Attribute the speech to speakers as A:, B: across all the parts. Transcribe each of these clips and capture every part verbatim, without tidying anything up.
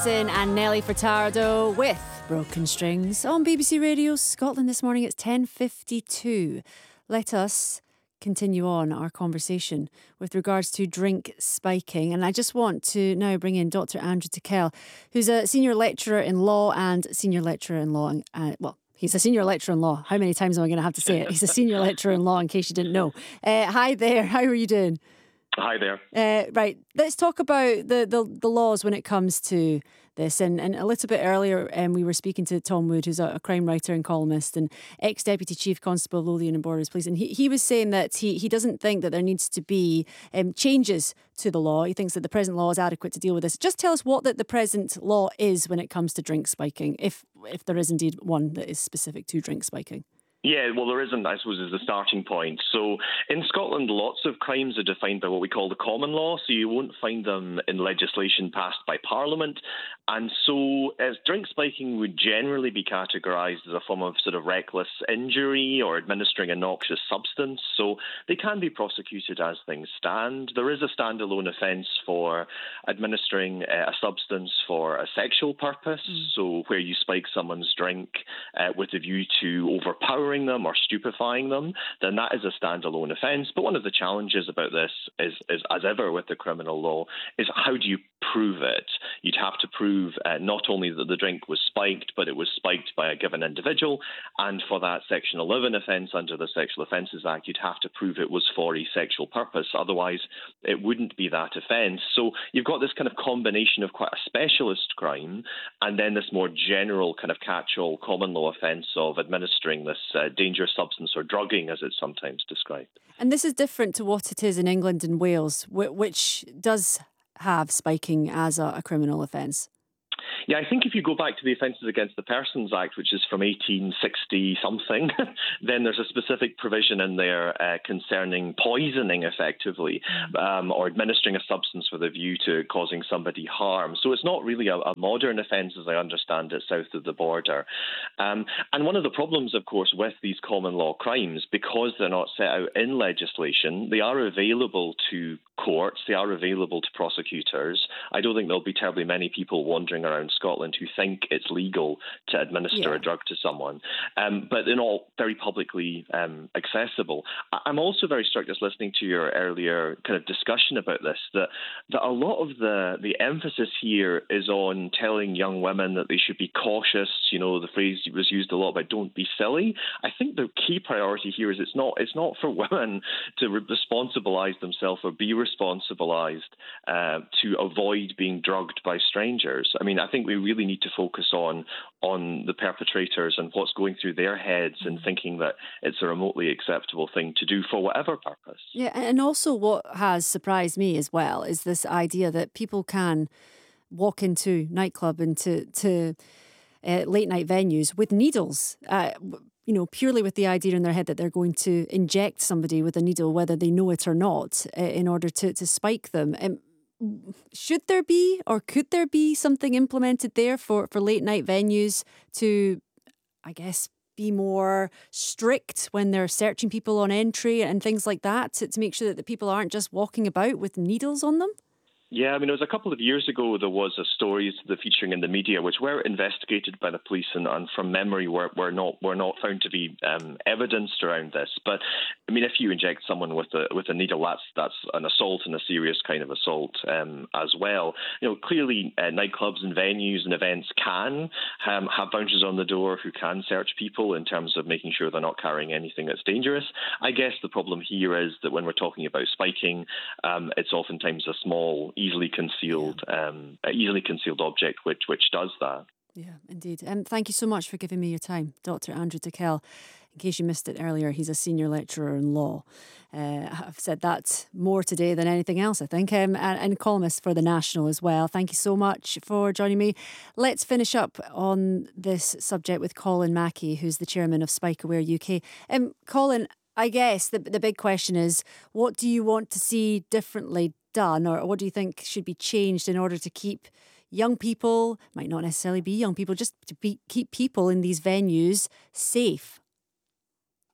A: Mason and Nelly Furtado with Broken Strings on B B C Radio Scotland this morning. It's ten fifty-two. Let us continue on our conversation with regards to drink spiking. And I just want to now bring in Doctor Andrew Tickell, who's a senior lecturer in law and senior lecturer in law. Uh, well, he's a senior lecturer in law. How many times am I going to have to say it? He's a senior lecturer in law, in case you didn't know. Uh, hi there. How are you doing?
B: Hi there.
A: Uh, right, let's talk about the, the, the laws when it comes to this. And, and a little bit earlier, um, we were speaking to Tom Wood, who's a, a crime writer and columnist and ex-Deputy Chief Constable of Lothian and Borders Police. And he, he was saying that he, he doesn't think that there needs to be um, changes to the law. He thinks that the present law is adequate to deal with this. Just tell us what the, the present law is when it comes to drink spiking, if if there is indeed one that is specific to drink spiking.
B: Yeah, well, there isn't, I suppose, is the starting point. So in Scotland, lots of crimes are defined by what we call the common law, so you won't find them in legislation passed by Parliament. And so as drink spiking would generally be categorised as a form of sort of reckless injury or administering a noxious substance. So they can be prosecuted as things stand. There is a standalone offence for administering a substance for a sexual purpose, mm. so where you spike someone's drink uh, with a view to overpowering them or stupefying them, then that is a standalone offence. But one of the challenges about this is, is, as ever with the criminal law, is how do you prove it? You'd have to prove uh, not only that the drink was spiked, but it was spiked by a given individual. And for that Section eleven offence under the Sexual Offences Act, you'd have to prove it was for a sexual purpose. Otherwise, it wouldn't be that offence. So you've got this kind of combination of quite a specialist crime and then this more general kind of catch-all common law offence of administering this uh, dangerous substance or drugging, as it's sometimes described.
A: And this is different to what it is in England and Wales, which does have spiking as a, a criminal offence.
B: Yeah, I think if you go back to the Offences Against the Persons Act, which is from eighteen sixty something, then there's a specific provision in there uh, concerning poisoning, effectively, um, or administering a substance with a view to causing somebody harm. So it's not really a, a modern offence, as I understand it, south of the border. Um, and one of the problems, of course, with these common law crimes, because they're not set out in legislation, they are available to courts, they are available to prosecutors. I don't think there'll be terribly many people wandering around Scotland who think it's legal to administer yeah. a drug to someone, um, but they're not very publicly um, accessible. I'm also very struck, just listening to your earlier kind of discussion about this, that, that a lot of the, the emphasis here is on telling young women that they should be cautious. You know, the phrase was used a lot about "don't be silly." I think the key priority here is it's not it's not for women to re- responsibilise themselves or be responsibilised uh, to avoid being drugged by strangers. I mean, I think we really need to focus on on the perpetrators and what's going through their heads and thinking that it's a remotely acceptable thing to do for whatever purpose.
A: Yeah, and also what has surprised me as well is this idea that people can walk into nightclub and to, to uh, late night venues with needles, uh, you know, purely with the idea in their head that they're going to inject somebody with a needle, whether they know it or not, uh, in order to, to spike them. Um, Should there be, or could there be something implemented there for, for late night venues to, I guess, be more strict when they're searching people on entry and things like that, to, to make sure that the people aren't just walking about with needles on them?
B: Yeah, I mean, it was a couple of years ago there was a stories that featuring in the media which were investigated by the police and, and from memory were, were not were not found to be um, evidenced around this. But I mean, if you inject someone with a with a needle, that's that's an assault and a serious kind of assault um, as well. You know, clearly uh, nightclubs and venues and events can um, have bouncers on the door who can search people in terms of making sure they're not carrying anything that's dangerous. I guess the problem here is that when we're talking about spiking, um, it's oftentimes a small, easily concealed, yeah. um, easily concealed object which which does that.
A: Yeah, indeed. And um, thank you so much for giving me your time, Doctor Andrew Tickell. In case you missed it earlier, he's a senior lecturer in law. Uh, I've said that more today than anything else, I think, um, and, and columnist for The National as well. Thank you so much for joining me. Let's finish up on this subject with Colin Mackey, who's the chairman of Spike Aware U K. Um, Colin, I guess the the big question is, what do you want to see differently done, or what do you think should be changed in order to keep young people, might not necessarily be young people, just to be, keep people in these venues safe?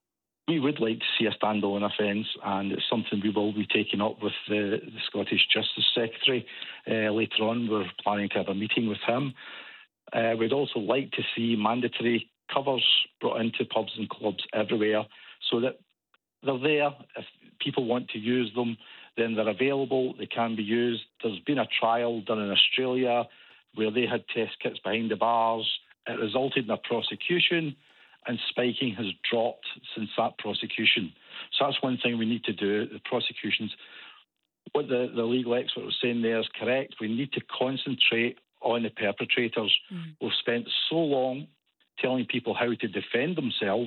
C: We would like to see a standalone offence, and it's something we will be taking up with the, the Scottish Justice Secretary uh, later on. We're planning to have a meeting with him. Uh, we'd also like to see mandatory covers brought into pubs and clubs everywhere so that they're there. If people want to use them, then they're available, they can be used. There's been a trial done in Australia where they had test kits behind the bars. It resulted in a prosecution, and spiking has dropped since that prosecution. So that's one thing we need to do, the prosecutions. What the, the legal expert was saying there is correct. We need to concentrate on the perpetrators. Mm. We've spent so long telling people how to defend themselves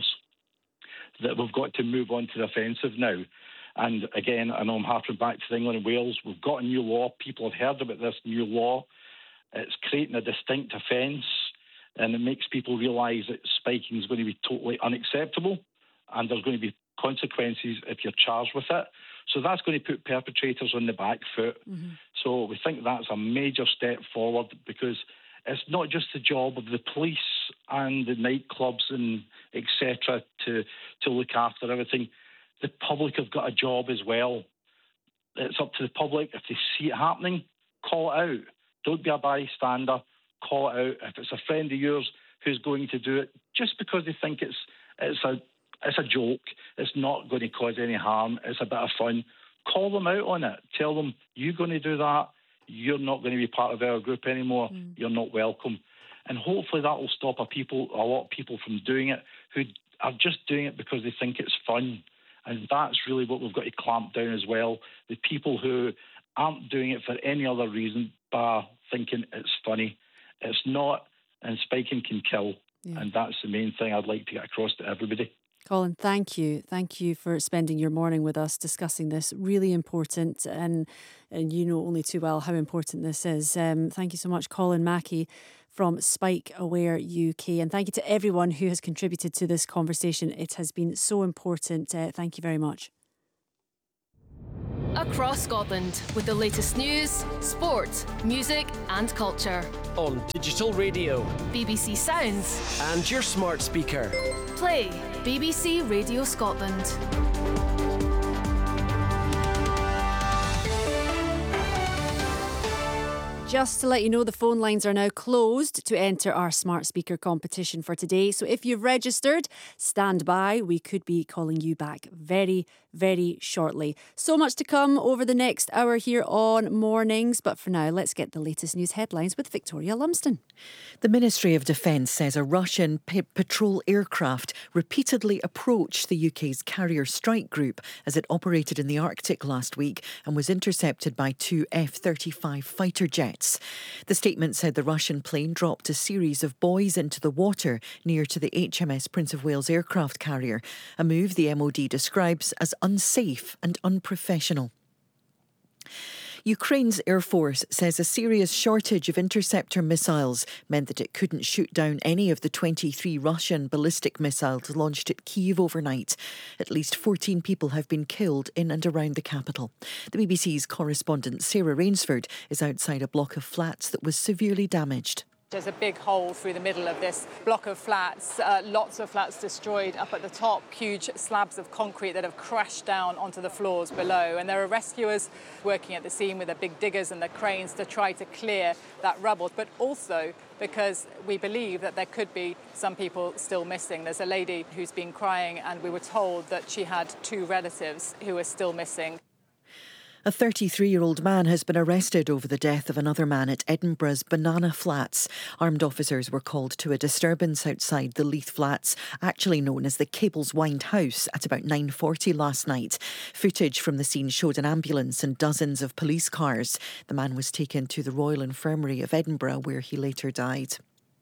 C: that we've got to move on to the offensive now. And again, I know I'm harping back to England and Wales. We've got a new law. People have heard about this new law. It's creating a distinct offence, and it makes people realise that spiking is going to be totally unacceptable, and there's going to be consequences if you're charged with it. So that's going to put perpetrators on the back foot. Mm-hmm. So we think that's a major step forward, because it's not just the job of the police and the nightclubs and et cetera to, to look after everything. The public have got a job as well. It's up to the public. If they see it happening, call it out. Don't be a bystander. Call it out. If it's a friend of yours who's going to do it, just because they think it's it's a it's a joke, it's not going to cause any harm, it's a bit of fun, call them out on it. Tell them, you're going to do that, you're not going to be part of our group anymore, mm. you're not welcome. And hopefully that will stop a people, a lot of people from doing it who are just doing it because they think it's fun. And that's really what we've got to clamp down as well. The people who aren't doing it for any other reason but thinking it's funny. It's not, and spiking can kill. Yeah. And that's the main thing I'd like to get across to everybody.
A: Colin, thank you. Thank you for spending your morning with us discussing this. Really important, and and you know only too well how important this is. Um, thank you so much, Colin Mackey from Spike Aware U K. And thank you to everyone who has contributed to this conversation. It has been so important. Uh, thank you very much.
D: Across Scotland with the latest news, sport, music and culture.
E: On digital radio,
D: B B C Sounds
E: and your smart speaker.
D: Play B B C Radio Scotland.
A: Just to let you know, the phone lines are now closed to enter our smart speaker competition for today. So if you've registered, stand by. We could be calling you back very, very shortly. So much to come over the next hour here on Mornings. But for now, let's get the latest news headlines with Victoria Lumsden.
F: The Ministry of Defence says a Russian p- patrol aircraft repeatedly approached the U K's carrier strike group as it operated in the Arctic last week and was intercepted by two F thirty-five fighter jets. The statement said the Russian plane dropped a series of buoys into the water near to the H M S Prince of Wales aircraft carrier, a move the M O D describes as unsafe and unprofessional. Ukraine's Air Force says a serious shortage of interceptor missiles meant that it couldn't shoot down any of the twenty-three Russian ballistic missiles launched at Kyiv overnight. At least fourteen people have been killed in and around the capital. The B B C's correspondent Sarah Rainsford is outside a block of flats that was severely damaged.
G: There's a big hole through the middle of this block of flats, uh, lots of flats destroyed up at the top, huge slabs of concrete that have crashed down onto the floors below. And there are rescuers working at the scene with the big diggers and the cranes to try to clear that rubble, but also because we believe that there could be some people still missing. There's a lady who's been crying, and we were told that she had two relatives who are still missing.
F: A thirty-three-year-old man has been arrested over the death of another man at Edinburgh's Banana Flats. Armed officers were called to a disturbance outside the Leith Flats, actually known as the Cables Wind House, at about nine forty last night. Footage from the scene showed an ambulance and dozens of police cars. The man was taken to the Royal Infirmary of Edinburgh, where he later died.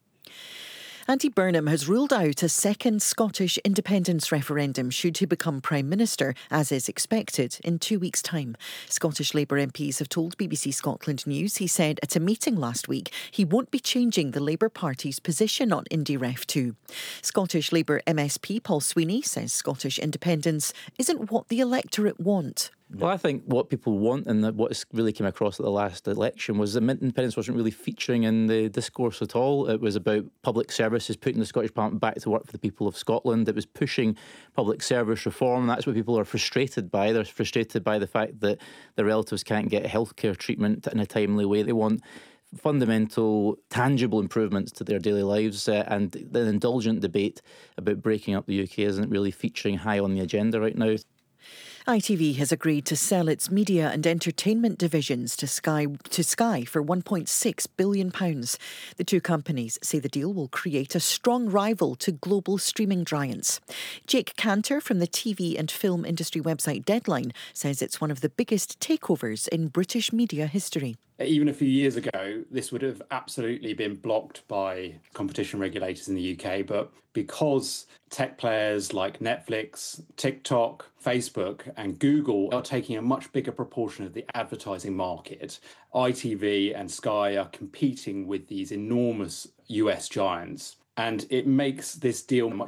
F: Andy Burnham has ruled out a second Scottish independence referendum should he become Prime Minister, as is expected, in two weeks' time. Scottish Labour M Ps have told B B C Scotland News he said at a meeting last week he won't be changing the Labour Party's position on IndyRef two. Scottish Labour M S P Paul Sweeney says Scottish independence isn't what the electorate want.
H: Well, I think what people want and what has really came across at the last election was that independence wasn't really featuring in the discourse at all. It was about public services, putting the Scottish Parliament back to work for the people of Scotland. It was pushing public service reform. That's what people are frustrated by. They're frustrated by the fact that their relatives can't get healthcare treatment in a timely way. They want fundamental, tangible improvements to their daily lives, uh, and the indulgent debate about breaking up the U K isn't really featuring high on the agenda right now.
F: I T V has agreed to sell its media and entertainment divisions to Sky to Sky for one point six billion pounds. The two companies say the deal will create a strong rival to global streaming giants. Jake Cantor from the T V and film industry website Deadline says it's one of the biggest takeovers in British media history.
I: Even a few years ago, this would have absolutely been blocked by competition regulators in the U K. But because tech players like Netflix, TikTok, Facebook and Google are taking a much bigger proportion of the advertising market, I T V and Sky are competing with these enormous U S giants. And it makes this deal much